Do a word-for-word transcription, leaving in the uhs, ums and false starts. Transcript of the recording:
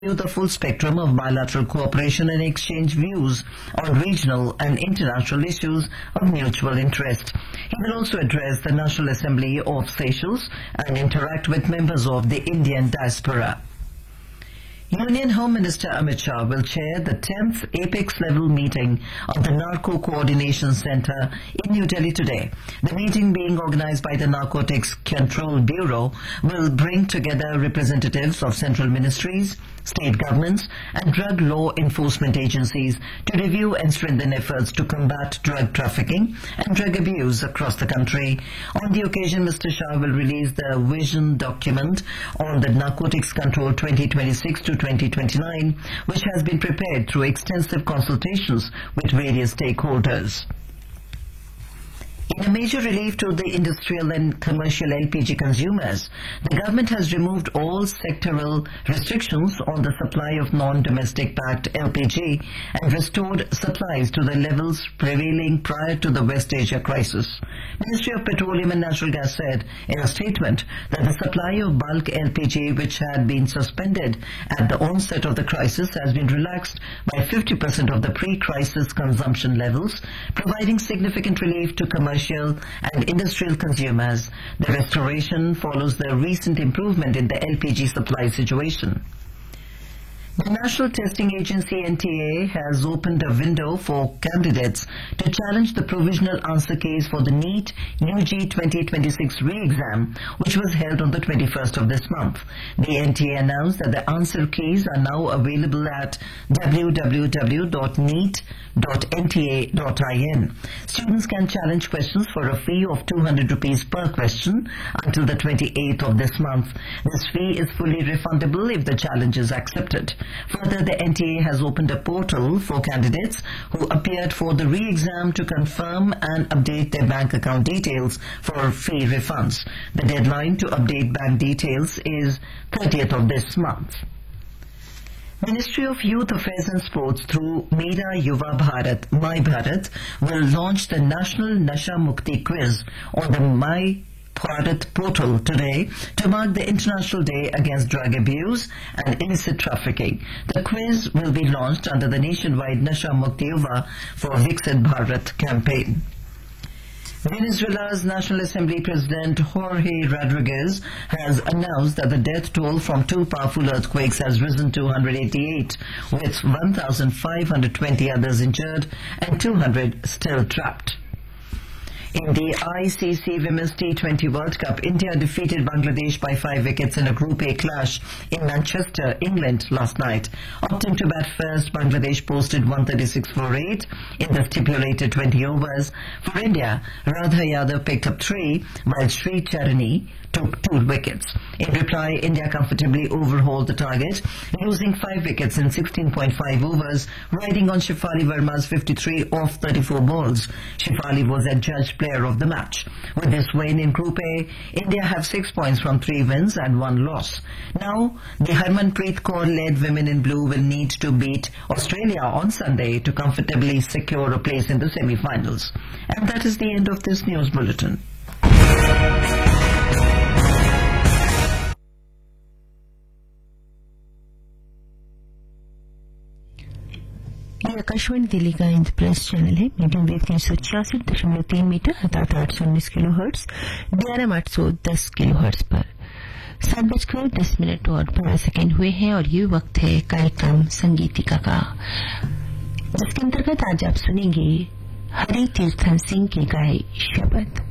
The full spectrum of bilateral cooperation and exchange views on regional and international issues of mutual interest. He will also address the National Assembly of Seychelles and interact with members of the Indian diaspora. Union Home Minister Amit Shah will chair the tenth apex-level meeting of the Narco Coordination Center in New Delhi today. The meeting, being organized by the Narcotics Control Bureau, will bring together representatives of central ministries, state governments and drug law enforcement agencies to review and strengthen efforts to combat drug trafficking and drug abuse across the country. On the occasion, Mister Shah will release the vision document on the Narcotics Control twenty twenty-six to twenty twenty-nine, which has been prepared through extensive consultations with various stakeholders. In a major relief to the industrial and commercial L P G consumers, the government has removed all sectoral restrictions on the supply of non-domestic packed L P G and restored supplies to the levels prevailing prior to the West Asia crisis. Ministry of Petroleum and Natural Gas said in a statement that the supply of bulk L P G, which had been suspended at the onset of the crisis, has been relaxed by fifty percent of the pre-crisis consumption levels, providing significant relief to commercial and industrial consumers. The restoration follows the recent improvement in the L P G supply situation. The National Testing Agency N T A has opened a window for candidates to challenge the provisional answer case for the NEET U G twenty twenty-six re-exam, which was held on the twenty-first of this month. The N T A announced that the answer keys are now available at w w w dot neet dot n t a dot i n. Students can challenge questions for a fee of two hundred rupees per question until the twenty-eighth of this month. This fee is fully refundable if the challenge is accepted. Further, the N T A has opened a portal for candidates who appeared for the re-exam to confirm and update their bank account details for fee refunds. The deadline to update bank details is thirtieth of this month. Ministry of Youth Affairs and Sports through Mera Yuva Bharat, My Bharat, will launch the National Nasha Mukti Quiz on the My Bharat portal today to mark the International Day Against Drug Abuse and Illicit Trafficking. The quiz will be launched under the nationwide Nasha Mukti Yuva for Viksit Bharat campaign. Venezuela's National Assembly President Jorge Rodriguez has announced that the death toll from two powerful earthquakes has risen to one hundred eighty-eight, with one thousand five hundred twenty others injured and two hundred still trapped. In the I C C Women's T twenty World Cup, India defeated Bangladesh by five wickets in a Group A clash in Manchester, England last night. Opting to bat first, Bangladesh posted one thirty-six for eight in the stipulated twenty overs. For India, Radha Yadav picked up three, while Sri Charani took two wickets. In reply, India comfortably overhauled the target, losing five wickets in sixteen point five overs, riding on Shefali Verma's fifty-three off thirty-four balls. Shefali was adjudged player of the match. With this win in Group A, India have six points from three wins and one loss. Now, the Harmanpreet Kaur-led Women in Blue will need to beat Australia on Sunday to comfortably secure a place in the semi-finals. And that is the end of this news bulletin. ये आकाशवाणी दिल्ली का enterprise channel है। Medium wave तीन सौ छियासठ दशमलव तीन metre अर्थात आठ सौ उन्नीस किलो हर्ट्स, डीआरएम आठ सौ दस किलो हर्ट्स पर सात बजकर दस मिनट और पंद्रह सेकेंड हुए हैं और ये वक्त है कार्यक्रम संगीतिका का, जिसके अंतर्गत आज आप सुनेंगे हरि तीर्थन सिंह के गाए शब्द।